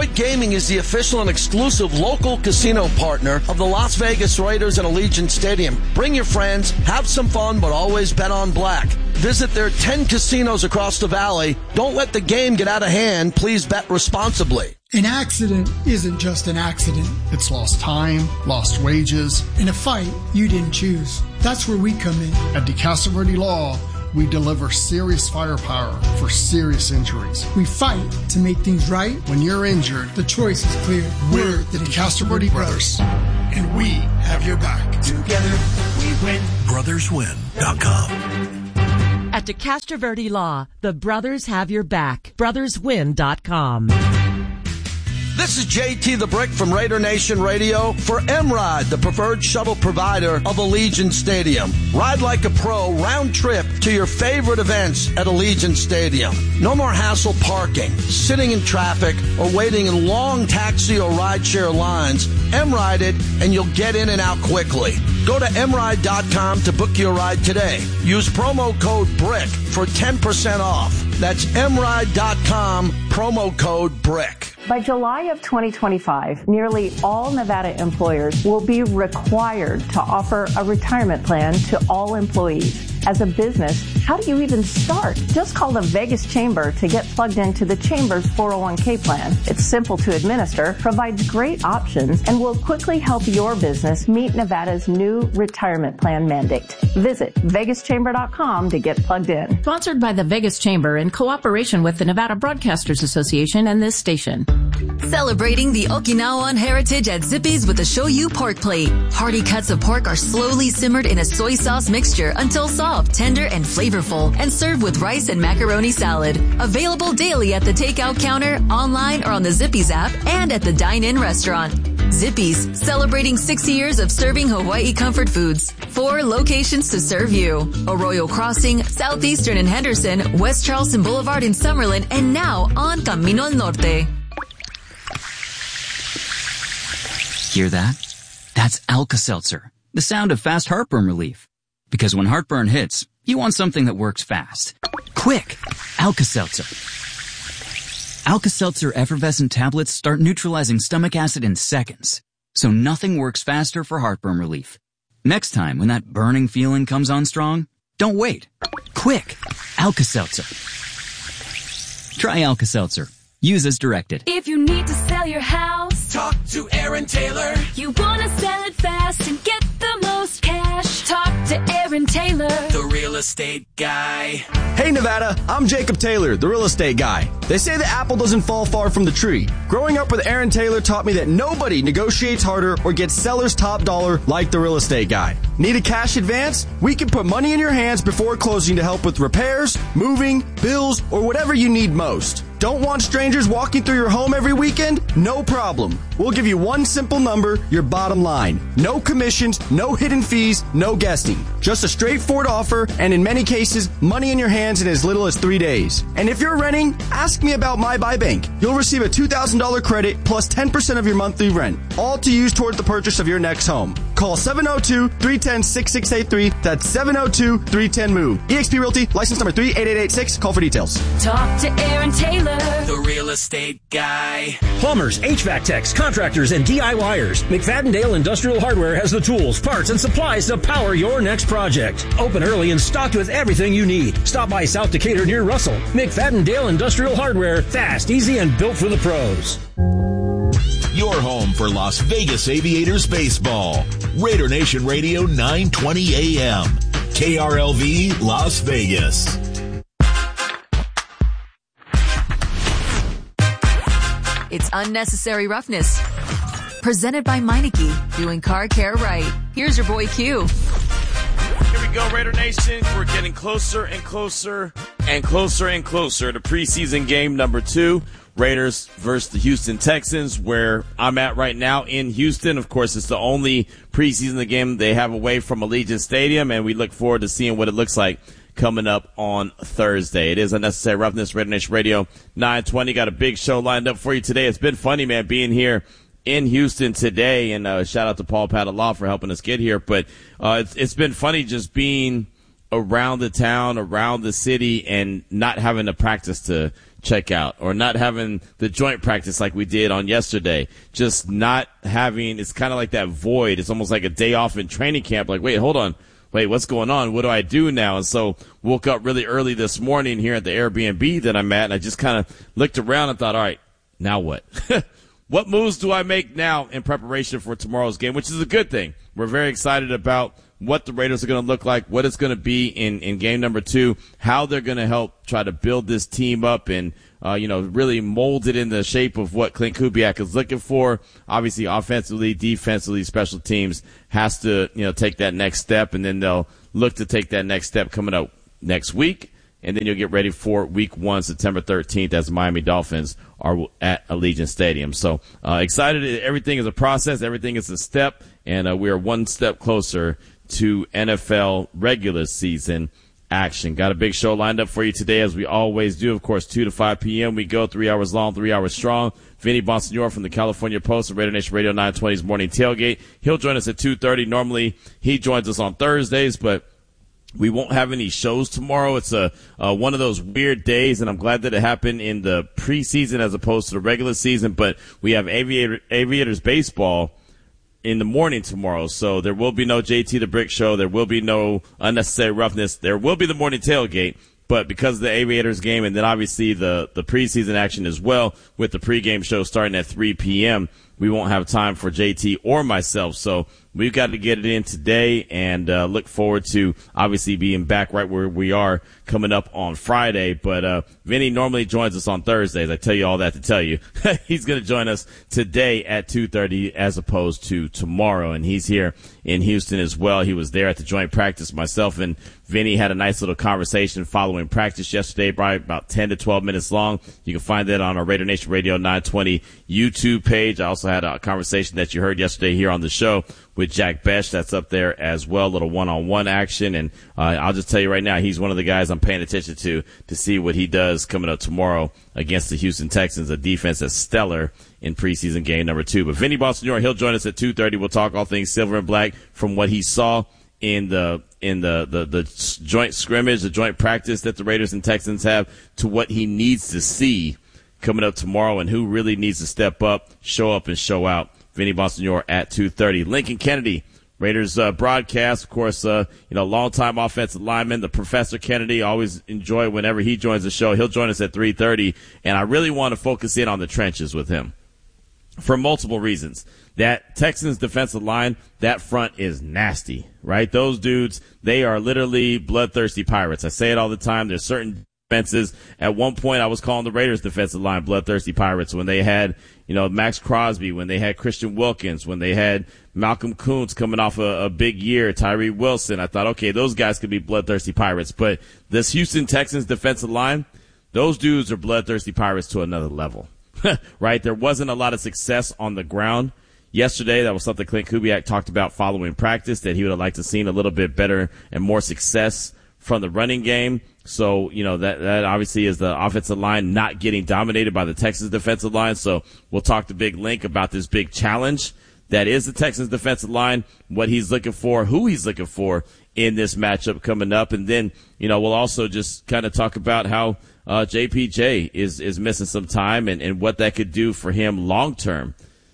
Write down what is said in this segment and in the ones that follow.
Blick Gaming is the official and exclusive local casino partner of the Las Vegas Raiders and Allegiant Stadium. Bring your friends, have some fun, but always bet on black. Visit their 10 casinos across the valley. Don't let the game get out of hand. Please bet responsibly. An accident isn't just an accident. It's lost time, lost wages. In a fight you didn't choose. That's where we come in. At DeCastro Verde Law, we deliver serious firepower for serious injuries. We fight to make things right. When you're injured, the choice is clear. We're the DeCastro Verde Brothers, and we have your back. Together we win. BrothersWin.com. At DeCastro Verde Law, the brothers have your back. BrothersWin.com. This is JT the Brick from Raider Nation Radio for M-Ride, the preferred shuttle provider of Allegiant Stadium. Ride like a pro, round trip to your favorite events at Allegiant Stadium. No more hassle parking, sitting in traffic, or waiting in long taxi or rideshare lines. M-Ride it, and you'll get in and out quickly. Go to mride.com to book your ride today. Use promo code BRICK for 10% off. That's mride.com, promo code BRICK. By July of 2025, nearly all Nevada employers will be required to offer a retirement plan to all employees. As a business, how do you even start? Just call the Vegas Chamber to get plugged into the Chamber's 401k plan. It's simple to administer, provides great options, and will quickly help your business meet Nevada's new retirement plan mandate. Visit vegaschamber.com to get plugged in. Sponsored by the Vegas Chamber in cooperation with the Nevada Broadcasters Association and this station. Celebrating the Okinawan heritage at Zippy's with the Shoyu pork plate. Hearty cuts of pork are slowly simmered in a soy sauce mixture until soft, tender, and flavorful, and served with rice and macaroni salad. Available daily at the takeout counter, online, or on the Zippy's app, and at the dine-in restaurant. Zippy's, celebrating 60 years of serving Hawaii comfort foods. 4 locations to serve you. Arroyo Crossing, Southeastern in Henderson, West Charleston Boulevard in Summerlin, and now on Camino al Norte. Hear that? That's Alka-Seltzer, the sound of fast heartburn relief. Because when heartburn hits, you want something that works fast. Quick! Alka-Seltzer. Alka-Seltzer effervescent tablets start neutralizing stomach acid in seconds, so nothing works faster for heartburn relief. Next time when that burning feeling comes on strong, don't wait. Quick! Alka-Seltzer. Try Alka-Seltzer. Use as directed. If you need to sell your house, talk to Aaron Taylor. You want to sell it fast and get the most cash, talk to Aaron Taylor, the real estate guy. Hey Nevada, I'm Jacob Taylor, the real estate guy. They say the apple doesn't fall far from the tree. Growing up with Aaron Taylor taught me that nobody negotiates harder or gets seller's top dollar like the real estate guy. Need a cash advance? We can put money in your hands before closing to help with repairs, moving, bills, or whatever you need most. Don't want strangers walking through your home every weekend? No problem. We'll give you one simple number, your bottom line. No commissions, no hidden fees, no guessing. Just a straightforward offer, and in many cases, money in your hands in as little as 3 days. And if you're renting, ask me about My Buy Bank. You'll receive a $2,000 credit plus 10% of your monthly rent, all to use toward the purchase of your next home. Call 702-310-6683. That's 702-310-MOVE. eXp Realty, license number 38886. Call for details. Talk to Aaron Taylor, the real estate guy. Plumbers, HVAC techs, contractors, and DIYers. McFadden-Dale Industrial Hardware has the tools, parts, and supplies to power your next project. Open early and stocked with everything you need. Stop by South Decatur near Russell. McFadden-Dale Industrial Hardware. Fast, easy, and built for the pros. Your home for Las Vegas Aviators baseball. Raider Nation Radio 920 AM. KRLV Las Vegas. It's Unnecessary Roughness. Presented by Meineke, doing car care right. Here's your boy Q. Here we go, Raider Nation. We're getting closer and closer and closer and closer to preseason game number 2. Raiders versus the Houston Texans, where I'm at right now in Houston. Of course, it's the only preseason game they have away from Allegiant Stadium, and we look forward to seeing what it looks like coming up on Thursday. It is Unnecessary Roughness, Raider Nation Radio 920. Got a big show lined up for you today. It's been funny, man, being here in Houston today, and shout out to Paul Padala for helping us get here. But it's been funny just being around the town, around the city, and not having to practice to check out, or not having the joint practice like we did on yesterday. Just not having, it's kind of like that void. It's almost like a day off in training camp. Like, wait, hold on. Wait, what's going on? What do I do now? And so woke up really early this morning here at the Airbnb that I'm at, and I just kind of looked around and thought, all right, now what? What moves do I make now in preparation for tomorrow's game, which is a good thing. We're very excited about what the Raiders are going to look like, what it's going to be in game number 2, how they're going to help try to build this team up and, really mold it in the shape of what Clint Kubiak is looking for. Obviously, offensively, defensively, special teams has to, take that next step, and then they'll look to take that next step coming up next week. And then you'll get ready for week 1, September 13th, as the Miami Dolphins are at Allegiant Stadium. So excited. Everything is a process. Everything is a step. And we are one step closer to NFL regular season action. Got a big show lined up for you today, as we always do. Of course, 2 to 5 p.m. We go 3 hours long, 3 hours strong. Vinny Bonsignore from the California Post and Raider Nation Radio 920's Morning Tailgate. He'll join us at 2:30. Normally, he joins us on Thursdays, but we won't have any shows tomorrow. It's one of those weird days, and I'm glad that it happened in the preseason as opposed to the regular season. But we have Aviators baseball in the morning tomorrow, so there will be no JT the Brick Show. There will be no Unnecessary Roughness. There will be the Morning Tailgate. But because of the Aviators game, and then obviously the preseason action as well, with the pregame show starting at 3 p.m., we won't have time for JT or myself. So we've got to get it in today, and look forward to obviously being back right where we are coming up on Friday. But Vinny normally joins us on Thursdays. I tell you all that to tell you. He's going to join us today at 2:30 as opposed to tomorrow, and he's here in Houston as well. He was there at the joint practice. Myself and Vinny had a nice little conversation following practice yesterday, probably about 10 to 12 minutes long. You can find that on our Raider Nation Radio 920 YouTube page. I also had a conversation that you heard yesterday here on the show with Jack Besh. That's up there as well, a little one-on-one action. And I'll just tell you right now, he's one of the guys I'm paying attention to see what he does coming up tomorrow against the Houston Texans, a defense that's stellar in preseason game number 2. But Vinny Bonsignore, he'll join us at 2:30. We'll talk all things silver and black from what he saw in the joint scrimmage, the joint practice that the Raiders and Texans have, to what he needs to see coming up tomorrow and who really needs to step up, show up, and show out. Vinny Bonsignore at 2:30. Lincoln Kennedy, Raiders broadcast, of course, longtime offensive lineman, the Professor Kennedy. Always enjoy whenever he joins the show. He'll join us at 3:30, and I really want to focus in on the trenches with him for multiple reasons. That Texans defensive line, that front is nasty, right? Those dudes, they are literally bloodthirsty pirates. I say it all the time. There's certain defenses. At one point, I was calling the Raiders defensive line bloodthirsty pirates when they had, Max Crosby, when they had Christian Wilkins, when they had Malcolm Kuntz coming off a big year, Tyree Wilson. I thought, okay, those guys could be bloodthirsty pirates. But this Houston Texans defensive line, those dudes are bloodthirsty pirates to another level, right? There wasn't a lot of success on the ground yesterday. That was something Clint Kubiak talked about following practice, that he would have liked to seen a little bit better and more success from the running game. So, that obviously is the offensive line not getting dominated by the Texans defensive line. So we'll talk to Big Link about this big challenge that is the Texans defensive line, what he's looking for, who he's looking for in this matchup coming up. And then, we'll also just kind of talk about how JPJ is missing some time and what that could do for him long term.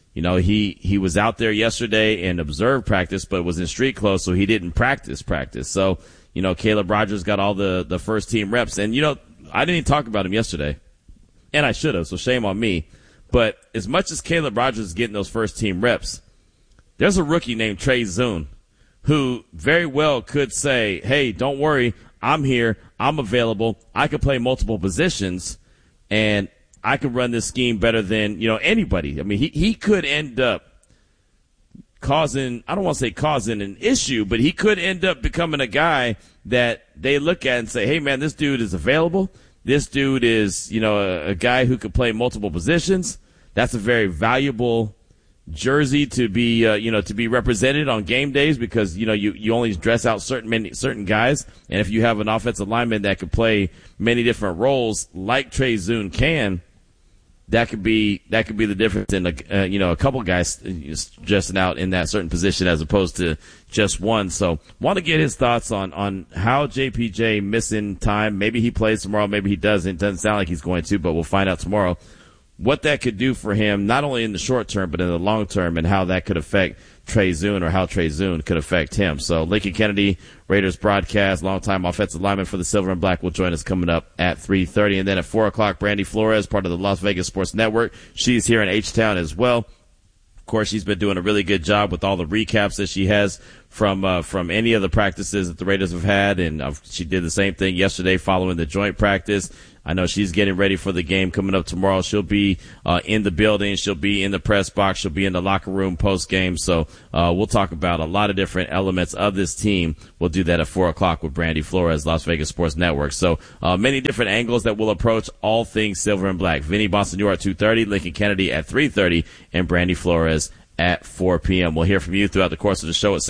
He was out there yesterday and observed practice, but was in street clothes, so he didn't practice. So, Caleb Rogers got all the first team reps. And, I didn't even talk about him yesterday, and I should have, so shame on me. But as much as Caleb Rogers is getting those first team reps, there's a rookie named Trey Zoon who very well could say, hey, don't worry, I'm here, I'm available, I can play multiple positions, and I could run this scheme better than, anybody. I mean, he could end up causing, I don't want to say causing an issue, but he could end up becoming a guy that they look at and say, hey, man, this dude is available. This dude is, a guy who could play multiple positions. That's a very valuable jersey to be, to be represented on game days, because, you only dress out certain guys. And if you have an offensive lineman that could play many different roles like Trey Zoon can, that could be the difference in a couple guys just out in that certain position as opposed to just one. So want to get his thoughts on how JPJ missing time. Maybe he plays tomorrow, maybe he doesn't. Doesn't sound like he's going to, but we'll find out tomorrow what that could do for him, not only in the short term but in the long term, and how that could affect Trey Zune, or how Trey Zune could affect him. So Lincoln Kennedy, Raiders broadcast, longtime offensive lineman for the Silver and Black, will join us coming up at 3:30. And then at 4 o'clock, Brandy Flores, part of the Las Vegas Sports Network. She's here in H-Town as well. Of course, she's been doing a really good job with all the recaps that she has from any of the practices that the Raiders have had. And she did the same thing yesterday following the joint practice. I know she's getting ready for the game coming up tomorrow. She'll be in the building. She'll be in the press box. She'll be in the locker room post game. So we'll talk about a lot of different elements of this team. We'll do that at 4 o'clock with Brandy Flores, Las Vegas Sports Network. So many different angles that we'll approach all things Silver and Black. Vinny Bonsignore at 2:30, Lincoln Kennedy at 3:30, and Brandy Flores at 4 p.m. We'll hear from you throughout the course of the show at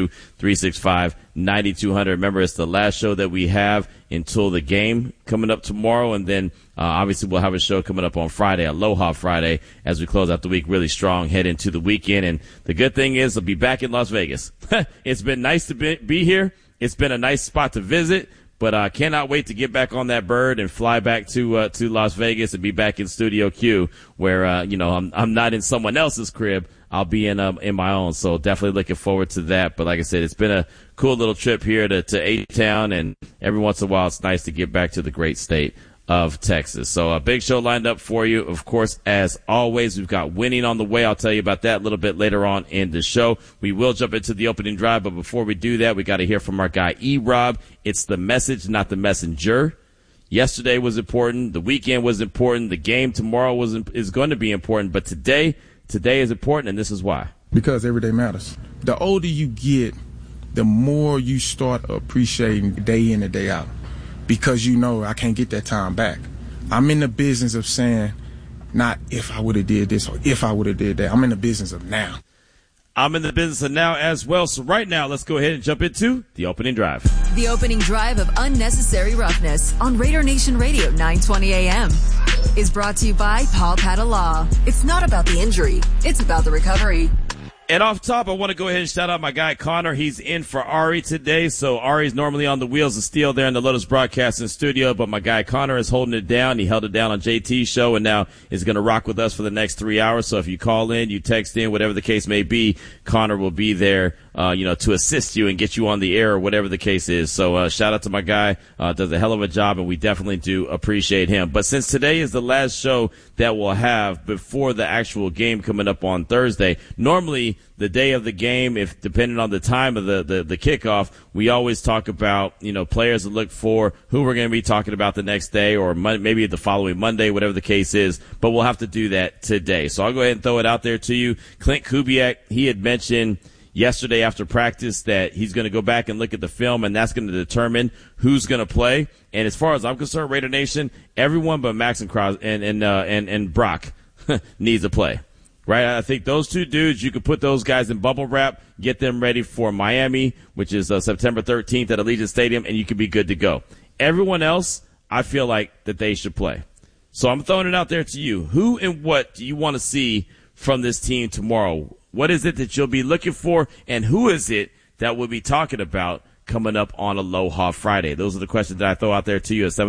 702-365-9200. Remember, it's the last show that we have until the game coming up tomorrow. And then, obviously, we'll have a show coming up on Friday, Aloha Friday, as we close out the week really strong, head into the weekend. And the good thing is I'll be back in Las Vegas. It's been nice to be here. It's been a nice spot to visit. But I cannot wait to get back on that bird and fly back to Las Vegas and be back in Studio Q, where I'm not in someone else's crib. I'll be in my own. So definitely looking forward to that. But like I said, it's been a cool little trip here to H-Town, and every once in a while it's nice to get back to the great state of Texas. So a big show lined up for you. Of course, as always, we've got winning on the way. I'll tell you about that a little bit later on in the show. We will jump into the opening drive, but before we do that, we got to hear from our guy E-Rob. It's the message, not the messenger. Yesterday was important. The weekend was important. The game tomorrow is going to be important, but today is important, and this is why. Because every day matters. The older you get, the more you start appreciating day in and day out. Because I can't get that time back. I'm in the business of saying, not if I would have did this or if I would have did that. I'm in the business of now. I'm in the business of now as well. So right now, let's go ahead and jump into the opening drive. The opening drive of Unnecessary Roughness on Raider Nation Radio 920 AM is brought to you by Paul Patta Law. It's not about the injury. It's about the recovery. And off top, I want to go ahead and shout out my guy Connor. He's in for Ari today. So Ari's normally on the wheels of steel there in the Lotus Broadcasting Studio, but my guy Connor is holding it down. He held it down on JT's show and now is going to rock with us for the next 3 hours. So if you call in, you text in, whatever the case may be, Connor will be there, to assist you and get you on the air or whatever the case is. So shout out to my guy. Does a hell of a job, and we definitely do appreciate him. But since today is the last show that we'll have before the actual game coming up on Thursday, normally the day of the game, if depending on the time of the kickoff, we always talk about, players to look for, who we're going to be talking about the next day or maybe the following Monday, whatever the case is. But we'll have to do that today. So I'll go ahead and throw it out there to you. Clint Kubiak, he had mentioned yesterday after practice that he's going to go back and look at the film, and that's going to determine who's going to play. And as far as I'm concerned, Raider Nation, everyone but Max and and Brock needs to play. Right? I think those two dudes, you could put those guys in bubble wrap, get them ready for Miami, which is September 13th at Allegiant Stadium, and you could be good to go. Everyone else, I feel like that they should play. So I'm throwing it out there to you. Who and what do you want to see from this team tomorrow? What is it that you'll be looking for, and who is it that we'll be talking about coming up on Aloha Friday? Those are the questions that I throw out there to you at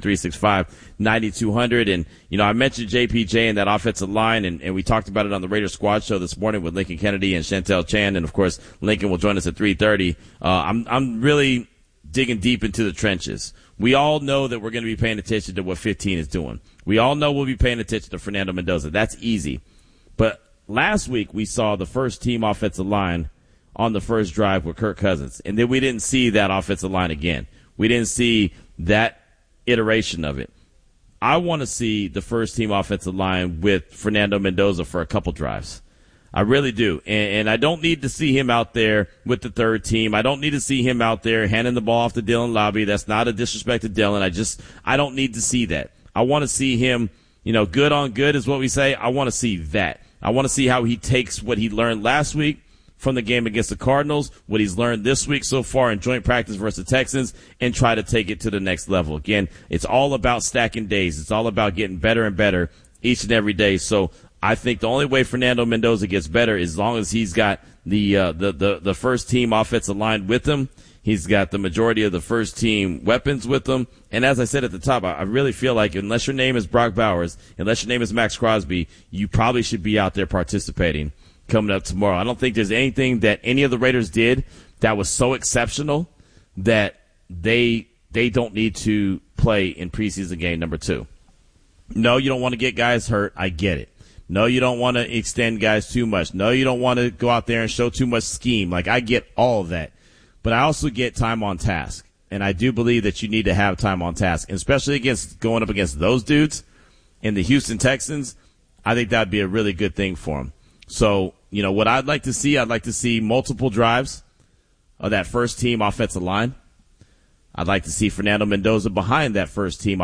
702-365-9200. And, I mentioned JPJ and that offensive line, and we talked about it on the Raider Squad show this morning with Lincoln Kennedy and Chantel Chan. And, of course, Lincoln will join us at 3:30. I'm really digging deep into the trenches. We all know that we're going to be paying attention to what 15 is doing. We all know we'll be paying attention to Fernando Mendoza. That's easy. But last week we saw the first team offensive line on the first drive with Kirk Cousins, and then we didn't see that offensive line again. We didn't see that iteration of it. I want to see the first team offensive line with Fernando Mendoza for a couple drives. I really do. And I don't need to see him out there with the third team. I don't need to see him out there handing the ball off to Dylan Lobby. That's not a disrespect to Dylan. I don't need to see that. I want to see him, good on good is what we say. I want to see that. I want to see how he takes what he learned last week from the game against the Cardinals, what he's learned this week so far in joint practice versus the Texans, and try to take it to the next level. Again, it's all about stacking days. It's all about getting better and better each and every day. So I think the only way Fernando Mendoza gets better is as long as he's got the first team offensive line with him. He's got the majority of the first team weapons with him. And as I said at the top, I really feel like unless your name is Brock Bowers, unless your name is Max Crosby, you probably should be out there participating coming up tomorrow. I don't think there's anything that any of the Raiders did that was so exceptional that they don't need to play in preseason game number 2. No, you don't want to get guys hurt. I get it. No, you don't want to extend guys too much. No, you don't want to go out there and show too much scheme. Like, I get all of that. But I also get time on task. And I do believe that you need to have time on task, and especially going up against those dudes in the Houston Texans. I think that would be a really good thing for them. So, what I'd like to see multiple drives of that first team offensive line. I'd like to see Fernando Mendoza behind that first team